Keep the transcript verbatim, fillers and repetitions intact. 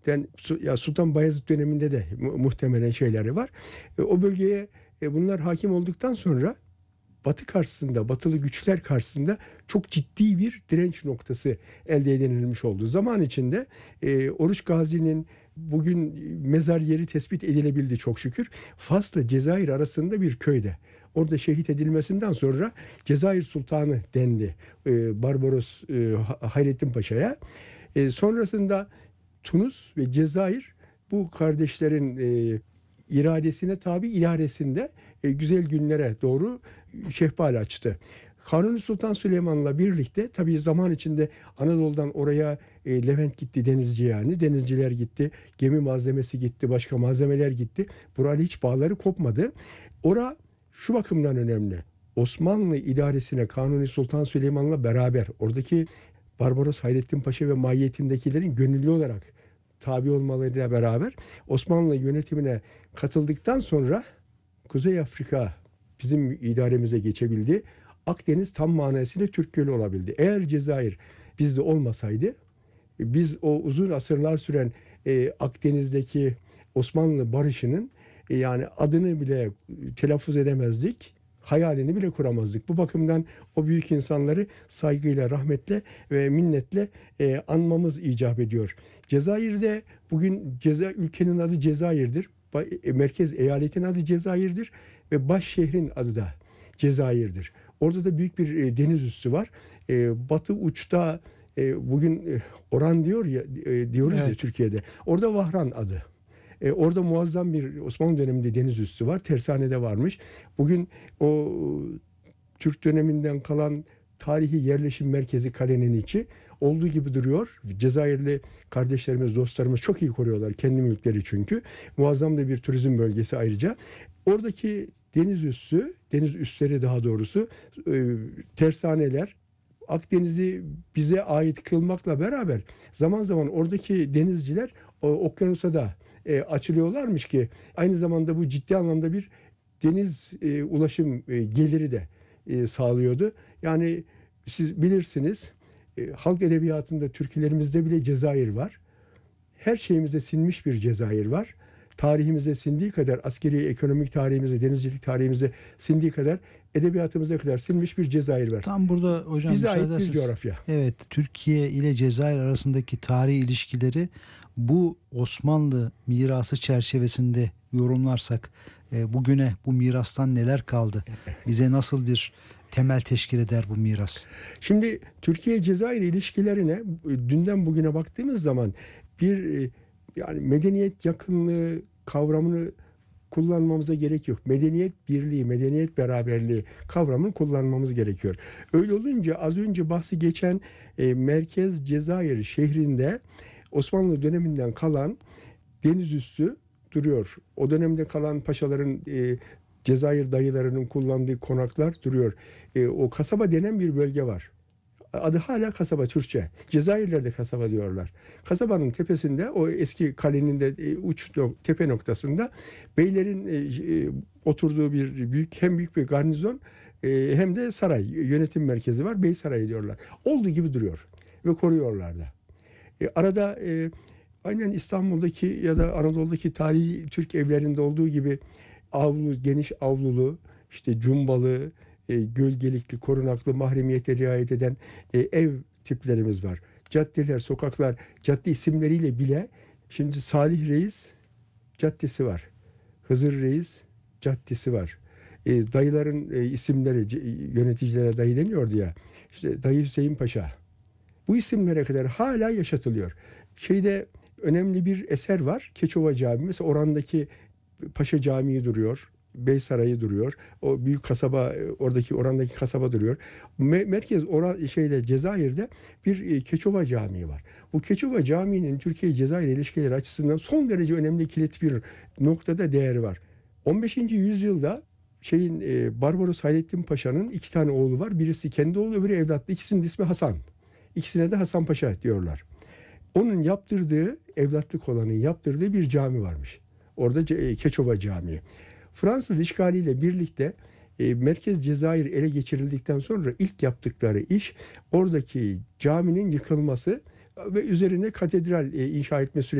Ben ya Sultan Bayezid döneminde de muhtemelen şeyleri var. E, o bölgeye e, bunlar hakim olduktan sonra Batı karşısında, Batılı güçler karşısında çok ciddi bir direnç noktası elde edilmiş oldu. Zaman içinde e, Oruç Gazi'nin bugün mezar yeri tespit edilebildi çok şükür. Fas'la Cezayir arasında bir köyde. Orada şehit edilmesinden sonra Cezayir Sultanı dendi e, Barbaros e, Hayrettin Paşa'ya. E, sonrasında Tunus ve Cezayir bu kardeşlerin e, iradesine tabi idaresinde e, güzel günlere doğru şehbal açtı. Kanuni Sultan Süleyman'la birlikte tabii zaman içinde Anadolu'dan oraya e, Levent gitti, denizci yani. Denizciler gitti, gemi malzemesi gitti, başka malzemeler gitti. Burayla hiç bağları kopmadı. Ora şu bakımdan önemli. Osmanlı idaresine Kanuni Sultan Süleyman'la beraber oradaki Barbaros Hayrettin Paşa ve mahiyetindekilerin gönüllü olarak tabi olmalarıyla beraber Osmanlı yönetimine katıldıktan sonra Kuzey Afrika bizim idaremize geçebildi. Akdeniz tam manasıyla Türk Gölü olabildi. Eğer Cezayir bizde olmasaydı biz o uzun asırlar süren e, Akdeniz'deki Osmanlı barışının e, yani adını bile telaffuz edemezdik. Hayalini bile kuramazdık. Bu bakımdan o büyük insanları saygıyla, rahmetle ve minnetle e, anmamız icap ediyor. Cezayir'de bugün ceza, ülkenin adı Cezayir'dir. Merkez eyaletin adı Cezayir'dir ve baş şehrin adı da Cezayir'dir. Orada da büyük bir e, deniz üssü var. E, batı uçta e, bugün e, Oran diyor ya e, diyoruz Evet. ya Türkiye'de. Orada Vahran adı. E, orada muazzam bir Osmanlı döneminde deniz üssü var. Tersane'de varmış. Bugün o Türk döneminden kalan tarihi yerleşim merkezi kalenin içi olduğu gibi duruyor. Cezayirli kardeşlerimiz, dostlarımız çok iyi koruyorlar. Kendi mülkleri çünkü. Muazzam da bir turizm bölgesi ayrıca. Oradaki deniz üssü, deniz üsleri daha doğrusu e, tersaneler Akdeniz'i bize ait kılmakla beraber zaman zaman oradaki denizciler o, okyanusa da e, açılıyorlarmış ki aynı zamanda bu ciddi anlamda bir deniz e, ulaşım e, geliri de e, sağlıyordu. Yani siz bilirsiniz e, halk edebiyatında türkülerimizde bile Cezayir var. Her şeyimize sinmiş bir Cezayir var. Tarihimize sindiği kadar, askeri, ekonomik tarihimize, denizcilik tarihimize sindiği kadar, edebiyatımıza kadar sinmiş bir Cezayir var. Tam burada hocam Bize müsaade ait bir ederseniz. coğrafya. Evet, Türkiye ile Cezayir arasındaki tarihi ilişkileri bu Osmanlı mirası çerçevesinde yorumlarsak e, bugüne bu mirastan neler kaldı? Bize nasıl bir temel teşkil eder bu miras? Şimdi Türkiye-Cezayir ilişkilerine dünden bugüne baktığımız zaman bir yani medeniyet yakınlığı kavramını kullanmamıza gerek yok. Medeniyet birliği, medeniyet beraberliği kavramını kullanmamız gerekiyor. Öyle olunca az önce bahsi geçen e, Merkez Cezayir şehrinde Osmanlı döneminden kalan deniz üssü duruyor. O dönemde kalan paşaların e, Cezayir dayılarının kullandığı konaklar duruyor. E, o kasaba denen bir bölge var. Adı hala kasaba Türkçe. Cezayirlerde kasaba diyorlar. Kasabanın tepesinde o eski kalenin de e, uç tepe noktasında beylerin e, e, oturduğu bir büyük hem büyük bir garnizon e, hem de saray yönetim merkezi var. Bey Sarayı diyorlar. Olduğu gibi duruyor ve koruyorlar da. E, arada e, aynen İstanbul'daki ya da Anadolu'daki tarihi Türk evlerinde olduğu gibi avlu, geniş avlulu, işte cumbalı, e, gölgelikli, korunaklı, mahremiyete riayet eden e, ev tiplerimiz var. Caddeler, sokaklar, cadde isimleriyle bile şimdi Salih Reis caddesi var. Hızır Reis caddesi var. E, dayıların e, isimleri, c- yöneticilere dayı deniyordu ya. İşte Dayı Hüseyin Paşa. Bu isimlere kadar hala yaşatılıyor. Şeyde önemli bir eser var. Keçova Camii. Mesela orandaki Paşa Camii duruyor. Bey Sarayı duruyor. O büyük kasaba, oradaki orandaki kasaba duruyor. Me- merkez oran şeyde Cezayir'de bir e, Keçova Camii var. Bu Keçova Camii'nin Türkiye-Cezayir ilişkileri açısından son derece önemli kilit bir noktada değeri var. on beşinci yüzyılda şeyin e, Barbaros Hayrettin Paşa'nın iki tane oğlu var. Birisi kendi oğlu, öbürü evlatlı. İkisinin ismi Hasan. İkisine de Hasan Paşa diyorlar. Onun yaptırdığı, evlatlık olanın yaptırdığı bir cami varmış. Orada Keçova Camii. Fransız işgaliyle birlikte e, Merkez Cezayir ele geçirildikten sonra ilk yaptıkları iş oradaki caminin yıkılması ve üzerine katedral e, inşa etme süreci.